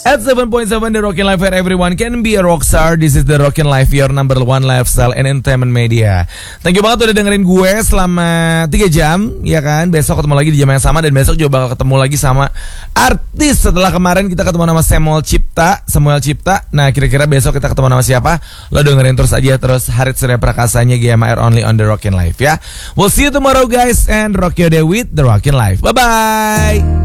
At 7.7 The Rockin' Life where everyone can be a rockstar. This is The Rockin' Life, your number one lifestyle and entertainment media. Thank you banget udah dengerin gue selama 3 jam, ya kan? Besok ketemu lagi di jam yang sama, dan besok juga bakal ketemu lagi sama artis. Setelah kemarin kita ketemu nama Samuel Cipta. Nah, kira-kira besok kita ketemu nama siapa? Lo dengerin terus aja, terus Harit Surya Prakasanya GMR only on The Rockin' Life ya. We'll see you tomorrow guys, and rock your day with The Rockin' Life. Bye-bye.